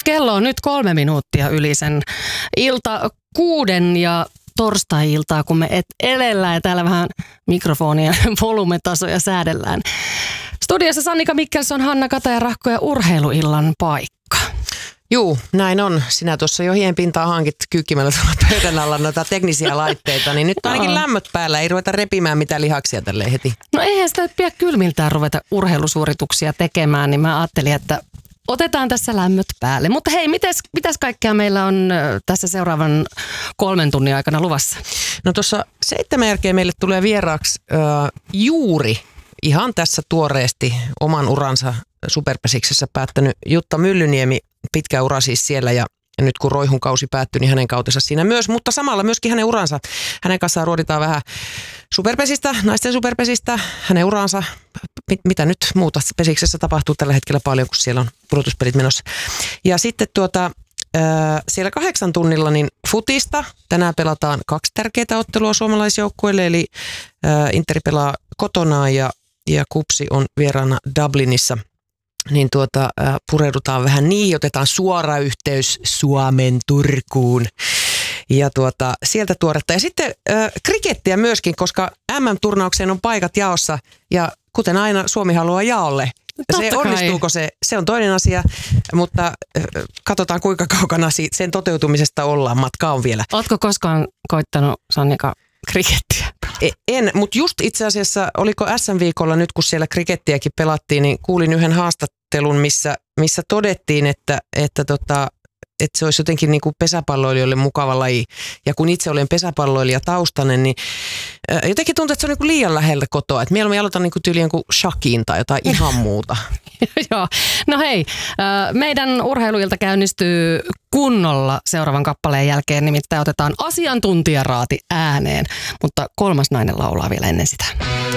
Kello on nyt 3 minuuttia yli sen ilta 6 ja torstai-iltaa, kun me elellään ja täällä vähän mikrofonien volumetasoja säädellään. Studiossa Sannika Mikkelson, Hanna Kataja-Rahko ja urheiluillan paikka. Juu, näin on. Sinä tuossa jo hien pintaa hankit kyykkimällä tuolla pöydän alla noita teknisiä laitteita, niin nyt on ainakin lämmöt päällä. Ei ruveta repimään mitään lihaksia tälleen heti. No eihän sitä pidä kylmiltään ruveta urheilusuorituksia tekemään, niin mä ajattelin, että otetaan tässä lämmöt päälle. Mutta hei, mitäs kaikkea meillä on tässä seuraavan 3 tunnin aikana luvassa? No tuossa 7 jälkeen meille tulee vieraaksi juuri ihan tässä tuoreesti oman uransa Superpesiksessä päättänyt Jutta Myllyniemi, pitkä ura siis siellä ja nyt kun Roihun kausi päättyi, niin hänen kautensa siinä myös, mutta samalla myöskin hänen uransa. Hänen kanssaan ruoditaan vähän Superpesistä, naisten Superpesistä, hänen uransa, mitä nyt muuta Pesiksessä tapahtuu tällä hetkellä paljon, kun siellä on pudotuspelit menossa. Ja sitten siellä 8 tunnilla niin futista. Tänään pelataan 2 tärkeää ottelua suomalaisjoukkueelle, eli Interi pelaa kotonaan ja KuPS on vieraana Dublinissa. Niin pureudutaan vähän niihin, otetaan suora yhteys Suomen Turkuun ja sieltä tuoretta. Ja sitten krikettiä myöskin, koska MM-turnaukseen on paikat jaossa ja kuten aina Suomi haluaa jaolle. Onnistuuko se on toinen asia, mutta katsotaan kuinka kaukana sen toteutumisesta ollaan. Matka on vielä. Ootko koskaan koittanut, Sannika, krikettiä? En, mutta just itse asiassa, oliko SM-viikolla nyt, kun siellä krikettiäkin pelattiin, niin kuulin yhden haastattelun, missä todettiin, että se olisi jotenkin niin kuin pesäpalloilijoille mukava laji. Ja kun itse olen pesäpalloilija taustainen, niin jotenkin tuntuu, että se on niin kuin liian lähellä kotoa. Että mieluummin aloitan niin kuin tyyliin kuin shakiin tai jotain ihan muuta. Joo. No hei, meidän urheiluilta käynnistyy kunnolla seuraavan kappaleen jälkeen, nimittäin otetaan asiantuntijaraati ääneen, mutta 3. nainen laulaa vielä ennen sitä.